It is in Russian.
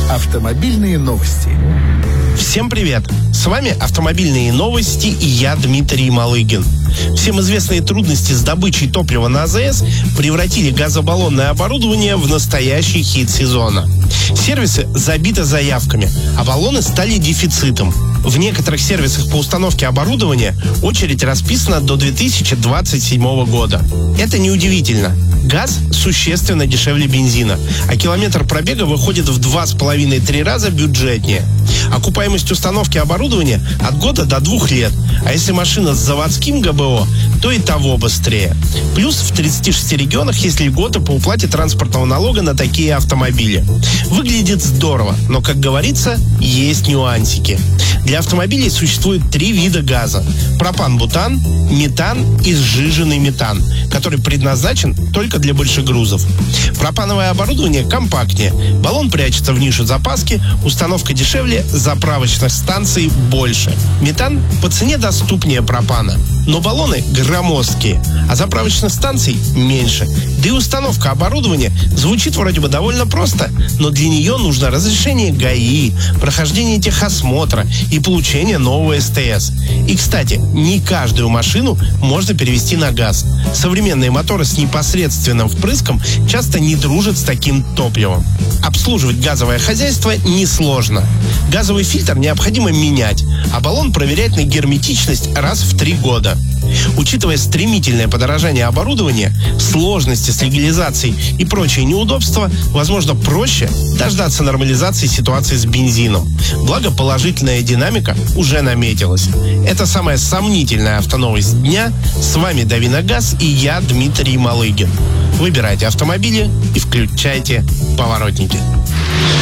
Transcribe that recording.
Автомобильные новости. Всем привет! С вами «Автомобильные новости» и я, Дмитрий Малыгин. Всем известные трудности с добычей топлива на АЗС превратили газобаллонное оборудование в настоящий хит сезона. Сервисы забиты заявками, а баллоны стали дефицитом. В некоторых сервисах по установке оборудования очередь расписана до 2027 года. Это неудивительно. Газ существенно дешевле бензина, а километр пробега выходит в 2,5-3 раза бюджетнее. Окупаемость установки оборудования от года до 2 лет, а если машина с заводским ГБО, то и того быстрее. Плюс в 36 регионах есть льготы по уплате транспортного налога на такие автомобили. Выглядит здорово, но, как говорится, есть нюансики. Для автомобилей существует 3 вида газа: пропан-бутан, метан и сжиженный метан, который предназначен только для больших грузов. Пропановое оборудование компактнее, баллон прячется в нише запаски, установка дешевле, заправочных станций больше. Метан по цене доступнее пропана, но баллоны громоздкие, а заправочных станций меньше. Да и установка оборудования звучит вроде бы довольно просто, но для нее нужно разрешение ГАИ, прохождение техосмотра и получение нового СТС. И, кстати, не каждую машину можно перевести на газ. Современные моторы с непосредственным впрыском часто не дружат с таким топливом. Обслуживать газовое хозяйство несложно. Газовый фильтр необходимо менять, а баллон проверять на герметичность раз в 3 года. Учитывая стремительное подорожание оборудования, сложности с легализацией и прочие неудобства, возможно, проще дождаться нормализации ситуации с бензином. Благо, положительная динамика уже наметилась. Это самая сомнительная автоновость дня. С вами Давиногаз и я, Дмитрий Малыгин. Выбирайте автомобили и включайте поворотники.